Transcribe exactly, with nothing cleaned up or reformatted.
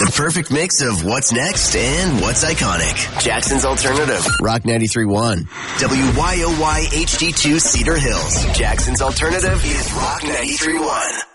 The perfect mix of what's next and what's iconic. Jackson's Alternative. Rock ninety-three point one. W Y O Y H D two Cedar Hills. Jackson's Alternative is Rock ninety-three point one.